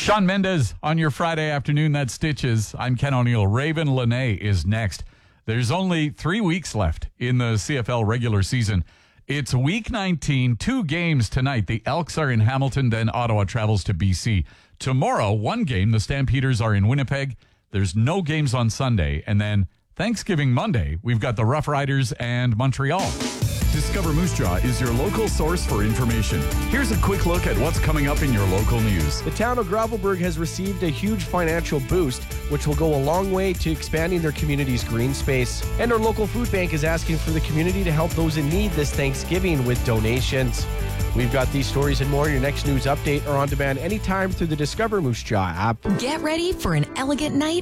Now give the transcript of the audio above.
Sean Mendez on your Friday afternoon. That's Stitches. I'm Ken O'Neill. Raven Lene is next. There's only 3 weeks left in the CFL regular season. It's week 19, 2 games tonight. The Elks are in Hamilton, then Ottawa travels to BC. Tomorrow, 1 game. The Stampeders are in Winnipeg. There's no games on Sunday. And then Thanksgiving Monday, we've got the Rough Riders and Montreal. Discover Moose Jaw is your local source for information. Here's a quick look at what's coming up in your local news. The town of Gravelbourg has received a huge financial boost, which will go a long way to expanding their community's green space. And our local food bank is asking for the community to help those in need this Thanksgiving with donations. We've got these stories and more in your next news update or on demand anytime through the Discover Moose Jaw app. Get ready for an elegant night